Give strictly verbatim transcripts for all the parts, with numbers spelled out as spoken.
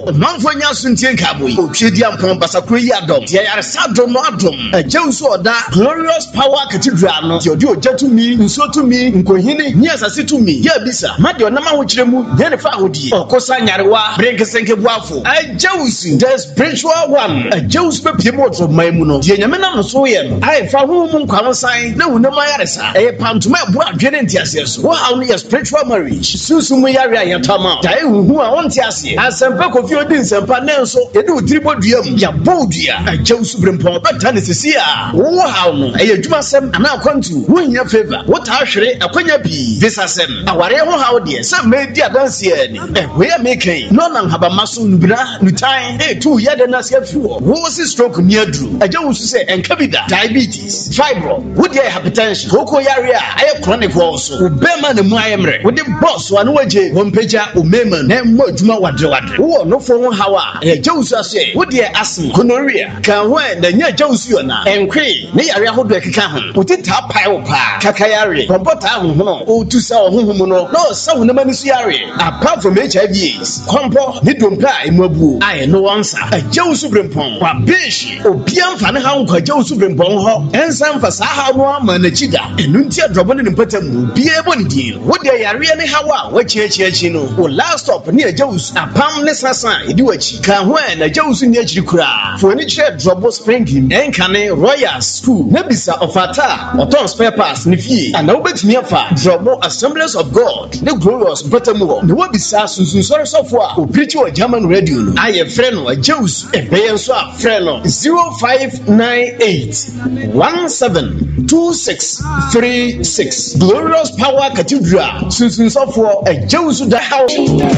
manfo nya suntie nkabo yi otwedi ampon basakro yi adom dia yare sadom no adom agyew oda Glorious Power Cathedral no dia odi ogatu mi nso to mi nkohini ni asase to mi ya bisa ma dia onama ho kiremu ya ne fa hodie okosa nyarewa brenkesenke buafo agyew the spiritual one agyew be piemo to maimu no dia nyame nam so ye no ai fa ho mu nkwa san na wunam ayaresa e pantoma ebu adwene ntiase so wo ha no ye spiritual marriage susumu yare ayatama dai huhu a wonti ase asempa kofi odi nsempa nenso edi utribo duam ya bodua agyew subrempo beta ne sisi a wo ha no e adwuma sem ana akwantu wo nya favor wo ta hwere akwanya bi visa sem aware ho ha wo de sem me di adanse ani e we making no nan haba maso nubira nutan e tu ya de na se afiwo wo si stroke ni aduru agyew su se enkabida diabetes fibro wo de hypertension koko yare a aye chronic wo so obema na mu ayemre wo de boss wa no waje wo mpeja omema na mo adwuma wadre wadre wo no fo ho hawa e agyew su ase wo de asthma gonorrhea kan ho na nya agyew su yo na enkwe ne yare ahodo ekeka ho wo ti ta pai wo pa kakayare kompota ho ho o tu sa ho ho no no sa wo na mani su yare apart from H I V AIDS kompo ni dompa emabu aye no wansa agyew su brempon wa bishi obiam fa ne ha nkwa agyew su brempon ho ensan fa sa ha no ama na chida enunti adrobo ne mpata mu bia ebo ne din wo de yare ne hawa wa chiechi no wo last stop ne agyew su apam ne sasa edi wachi ka ho na agyew su ne achiri kura fo ni chire drobo springing enkane Royal School na bisa ofata oton spare parts ne fie ana obetumi afa drobo Assemblies of God ne Glorious Batamu ne wo bisa sunsun sori sofo a oprichi o German radio no aye frɛ no agyew su ebeyen so a frɛ no zero five nine eight one seven two six three six Glorious Power Cathedral sunsun sofo agyew su da how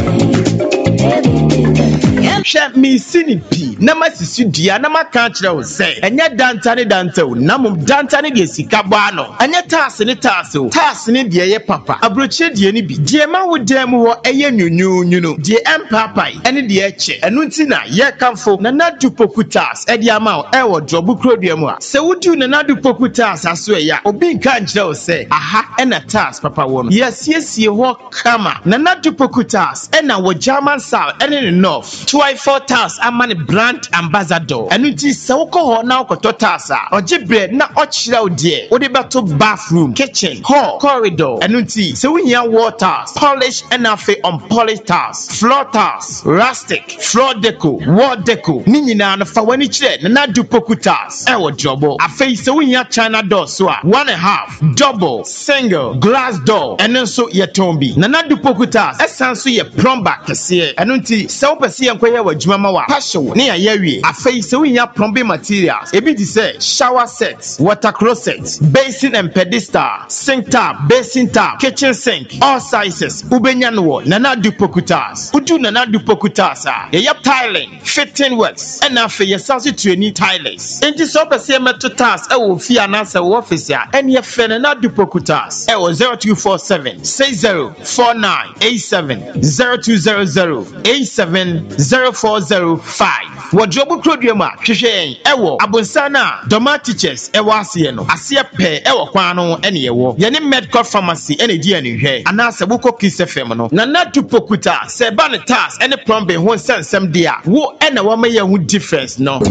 Sha mi sinipi na masisi dua na maka kire wo se enya danta ne danta wo na mum danta ne de sika ba no enya taase ne taase wo taase ne de ye papa abroche de ne bi de ma wo dem wo eye nyunyu nyunu de empapai ene de eche enu nti na ye kamfo na nadu pokutas e de ama wo e wo drobu krodua mu a se wudu na nadu pokutas aso e ya obi nka kire wo se aha e na taase papa wo no yesiesie ho kama na nadu pokutas e na wo German south ene ne north four towers amani brand ambassador enu ti se woko ho na okoto tasa ojibre na ochira odie odi beto bathroom kitchen hall corridor enu ti se wunya waters polish and afi on polished tiles floor tiles rustic floor deco wall deco ni nyina na fa wani kire na na dupoku tiles e wo jobo afi se wunya china door so a one and a half double single glass door enu so ye tombi na na dupoku tiles esanso ye plumber kese enu ti se wo pese ye nkwe wajuma ma wa passion ne yawie afei se winya plumbing materials ebi di say shower sets water closet basin and pedestal sink tap basin tap kitchen sink all sizes ubenya no na na du pokutas udu na na du pokutas a ye yap tiling fitting works and afei ye sanse training tilers enti so pese meto tas e wo fi anasa wo office a ene ye fe na du pokutas e wo zero two four seven six zero four nine eight seven zero two zero zero eight seven zero four zero five Wodrobu Krodua ma hwehwe ewo abonsana Doma Teachers ewo ase no ase pe ewo kwan no ene yewo ye ne medical pharmacy ene di ene hwe anase buko Kiss F M no na natu pokuta se ba ne tas ene plumbing ho sensem dia wo ene wo maye hu difference no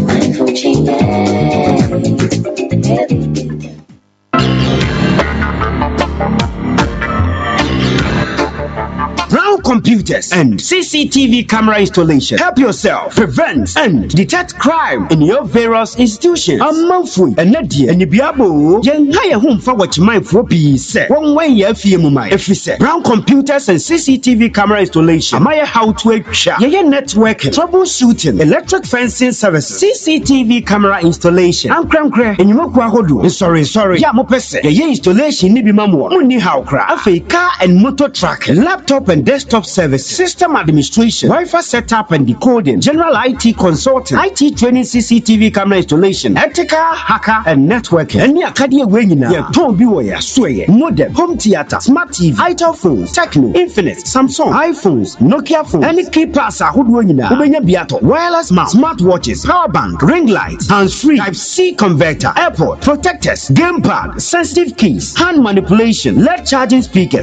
Brown Computers and C C T V camera installation. Help yourself prevent and detect crime in your various institutions. Amanfui enadie enibiabo yen haye humfa watchman for pi se won wen ye afie mu mai efise Brown Computers and C C T V camera installation. Amaye how to atwa ye networking, troubleshooting, electric fencing services, C C T V camera installation. Ankrankra enyumaku ahodo. Sorry sorry ya mo pese ye installation ni bi mamo munni how kra afei car and motor track, laptop and desktop service, system administration, Wi-Fi setup and decoding, general I T consulting, I T training, C C T V camera installation, ethical hacker and networking. Any academy wenina ye ton bi wo ya soye modem, home theater, smart T V, itel phones, Techno, Infinite, Samsung, iPhones, Nokia phones, any key pass ahodo wenina ubenya biato, wireless mouse, smart watches, power bank, ring light, hands-free, Type C converter, airport protectors, gamepad, sensitive keys, hand manipulation, L E D charging speakers.